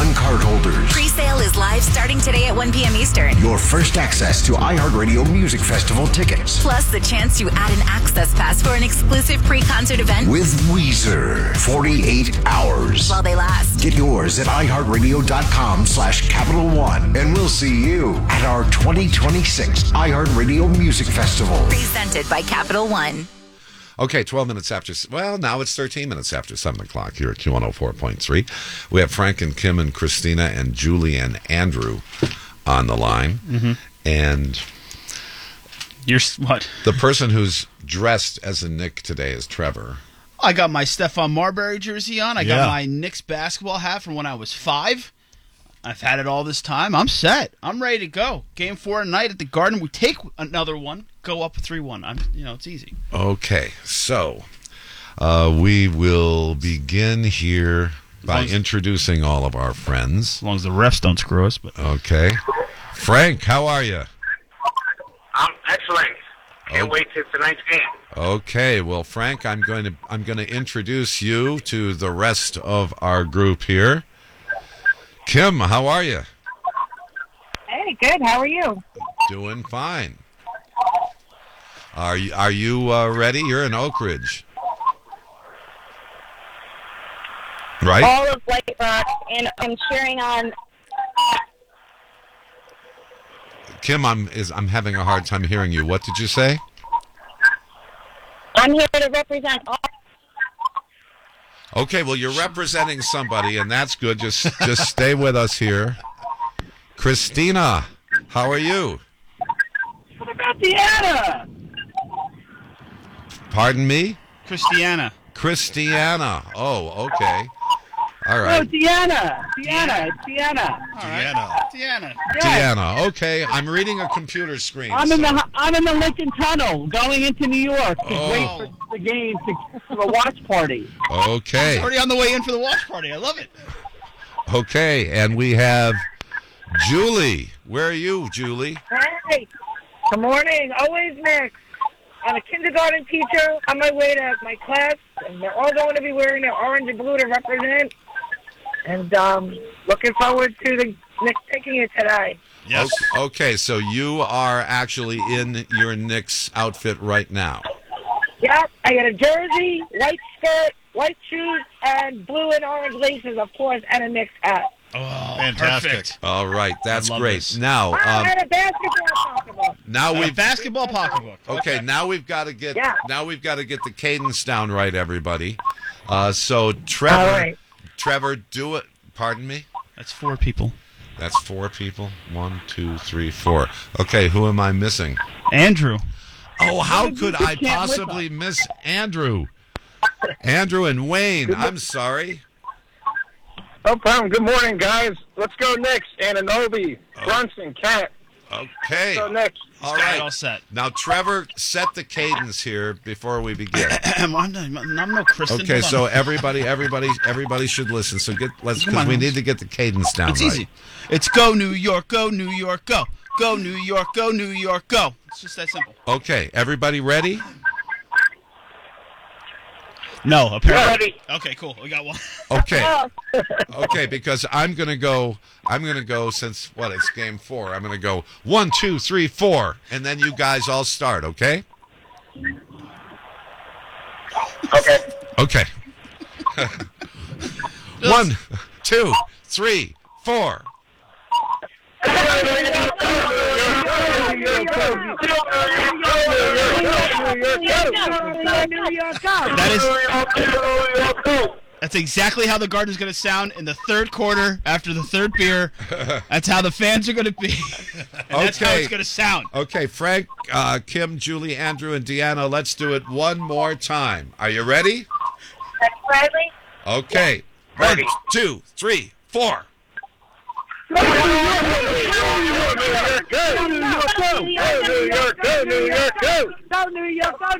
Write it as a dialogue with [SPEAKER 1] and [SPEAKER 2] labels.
[SPEAKER 1] One cardholders.
[SPEAKER 2] Pre-sale is live starting today at 1 p.m. Eastern.
[SPEAKER 1] Your first access to iHeartRadio Music Festival tickets.
[SPEAKER 2] Plus the chance to add an access pass for an exclusive pre-concert event.
[SPEAKER 1] With Weezer. 48 hours.
[SPEAKER 2] While they last.
[SPEAKER 1] Get yours at iHeartRadio.com/Capital One. And we'll see you at our 2026 iHeartRadio Music Festival.
[SPEAKER 2] Presented by Capital One.
[SPEAKER 3] Okay, 12 minutes after, well, now it's 13 minutes after 7 o'clock here at Q104.3. We have Frank and Kim and Christina and Julie and Andrew on the line.
[SPEAKER 4] Mm-hmm.
[SPEAKER 3] And
[SPEAKER 4] You're what?
[SPEAKER 3] the person who's dressed as a Knick today is Trevor.
[SPEAKER 4] I got my Stephon Marbury jersey on. I got my Knicks basketball hat from when I was 5. I've had it all this time. I'm set. I'm ready to go. Game 4 tonight at the Garden. We take another one, go up 3-1. It's easy.
[SPEAKER 3] Okay, so we will begin here by introducing all of our friends.
[SPEAKER 4] As long as the refs don't screw us. But
[SPEAKER 3] Okay. Frank, how are you?
[SPEAKER 5] I'm excellent. Can't wait till tonight's game.
[SPEAKER 3] Okay, well, Frank, I'm going to introduce you to the rest of our group here. Kim, how are you?
[SPEAKER 6] Hey, good. How are you?
[SPEAKER 3] Doing fine. Are you ready? You're in Oak Ridge, right?
[SPEAKER 6] All of White Rock, and I'm cheering on.
[SPEAKER 3] Kim, I'm having a hard time hearing you. What did you say?
[SPEAKER 6] I'm here to represent all.
[SPEAKER 3] Okay, well, you're representing somebody, and that's good. Just stay with us here. Christina, how are you?
[SPEAKER 6] What about Deanna?
[SPEAKER 3] Pardon me?
[SPEAKER 4] Christiana.
[SPEAKER 3] Christiana. Oh, okay. All
[SPEAKER 6] Oh,
[SPEAKER 3] right.
[SPEAKER 6] Deanna. Deanna.
[SPEAKER 4] All right. Deanna.
[SPEAKER 3] Deanna. Okay, I'm reading a computer screen.
[SPEAKER 6] I'm in the Lincoln Tunnel going into New York to
[SPEAKER 3] Oh.
[SPEAKER 6] wait for the game for the watch party.
[SPEAKER 3] Okay.
[SPEAKER 4] Already on the way in for the watch party. I love it.
[SPEAKER 3] Okay, and we have Julie. Where are you, Julie?
[SPEAKER 6] Hey, good morning. Always next. I'm a kindergarten teacher on my way to my class, and they're all going to be wearing their orange and blue to represent. And looking forward to the Knicks taking it today.
[SPEAKER 4] Yes.
[SPEAKER 3] Okay, so you are actually in your Knicks outfit right now.
[SPEAKER 6] Yep, I got a jersey, white skirt, white shoes, and blue and orange laces, of course, and a Knicks hat.
[SPEAKER 4] Oh,
[SPEAKER 7] Fantastic.
[SPEAKER 4] perfect.
[SPEAKER 3] All right, that's
[SPEAKER 4] I love
[SPEAKER 3] great.
[SPEAKER 4] this.
[SPEAKER 3] Now,
[SPEAKER 6] And a basketball pocketbook.
[SPEAKER 3] now
[SPEAKER 4] A
[SPEAKER 3] we've
[SPEAKER 4] basketball pocketbook.
[SPEAKER 3] okay. Now we've got to get
[SPEAKER 6] Yeah.
[SPEAKER 3] the cadence down right, everybody. So Trevor,
[SPEAKER 6] All right.
[SPEAKER 3] Trevor, do it. Pardon me.
[SPEAKER 4] That's 4 people.
[SPEAKER 3] That's 4 people. 1, 2, 3, 4. Okay, who am I missing?
[SPEAKER 4] Andrew.
[SPEAKER 3] Oh, how could I
[SPEAKER 6] can't whip
[SPEAKER 3] possibly miss Andrew? Andrew and Wayne. I'm sorry.
[SPEAKER 5] No problem. Good morning, guys. Let's go Knicks. Ananobi, Brunson, Cat.
[SPEAKER 3] Okay.
[SPEAKER 5] Go Knicks.
[SPEAKER 3] All
[SPEAKER 4] Got it
[SPEAKER 3] right.
[SPEAKER 4] all set.
[SPEAKER 3] Now, Trevor, set the cadence here before we begin.
[SPEAKER 4] I'm no Kristen.
[SPEAKER 3] Okay,
[SPEAKER 4] Hold
[SPEAKER 3] so
[SPEAKER 4] on.
[SPEAKER 3] everybody should listen. So let's
[SPEAKER 4] Come on,
[SPEAKER 3] because we
[SPEAKER 4] Holmes.
[SPEAKER 3] need to get the cadence down.
[SPEAKER 4] It's
[SPEAKER 3] right.
[SPEAKER 4] easy. It's go New York, go New York, go. Go New York, go New York, go. It's just that simple.
[SPEAKER 3] Okay, everybody ready?
[SPEAKER 4] No, apparently.
[SPEAKER 5] Ready.
[SPEAKER 4] Okay, cool. We got one.
[SPEAKER 3] Okay. Okay, because I'm gonna go since it's game 4. I'm gonna go 1, 2, 3, 4, and then you guys all start. Okay.
[SPEAKER 5] Okay.
[SPEAKER 3] Okay. 1, 2, 3, 4.
[SPEAKER 4] That's exactly how the Garden's going to sound in the third quarter after the third beer. That's how the fans are going to be. And that's how
[SPEAKER 3] Okay.
[SPEAKER 4] it's going to sound.
[SPEAKER 3] Okay, Frank, Kim, Julie, Andrew, and Deanna, let's do it one more time. Are you ready?
[SPEAKER 6] Bradley?
[SPEAKER 3] Okay.
[SPEAKER 5] Ready.
[SPEAKER 3] 1, 2, 3, 4.
[SPEAKER 6] Go New York, go! Go New York, go! Go New York, go! Go New York, go!